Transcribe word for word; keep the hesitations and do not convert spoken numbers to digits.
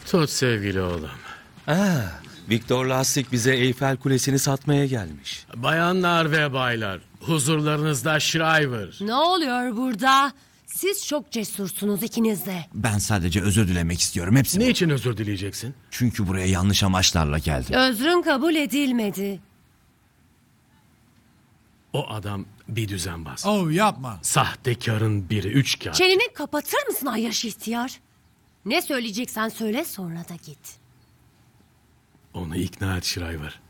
Tut sevgili oğlum. Aa, Viktor Lastik bize Eyfel Kulesi'ni satmaya gelmiş. Bayanlar ve baylar, huzurlarınızda Shriver. Ne oluyor burada? Siz çok cesursunuz ikiniz de. Ben sadece özür dilemek istiyorum, hepsi bu. Ne için özür dileyeceksin? Çünkü buraya yanlış amaçlarla geldim. Özrün kabul edilmedi. O adam bir düzenbaz. Oh yapma. Sahtekarın biri, üçkağıt. Çeneni kapatır mısın Ayyaş ihtiyar? Ne söyleyeceksen söyle, sonra da git. Onu ikna et Shriver.